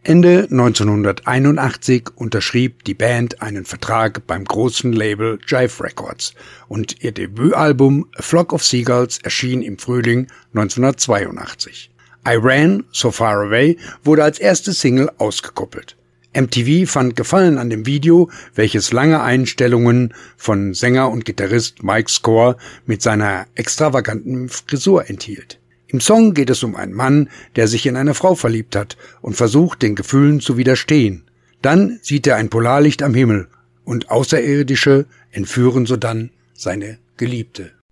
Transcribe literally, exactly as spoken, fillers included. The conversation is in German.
Ende neunzehnhunderteinundachtzig unterschrieb die Band einen Vertrag beim großen Label Jive Records und ihr Debütalbum A Flock of Seagulls erschien im Frühling neunzehnhundertzweiundachtzig. I Ran So Far Away wurde als erste Single ausgekoppelt. M T V fand Gefallen an dem Video, welches lange Einstellungen von Sänger und Gitarrist Mike Score mit seiner extravaganten Frisur enthielt. Im Song geht es um einen Mann, der sich in eine Frau verliebt hat und versucht, den Gefühlen zu widerstehen. Dann sieht er ein Polarlicht am Himmel und Außerirdische entführen sodann seine Geliebte.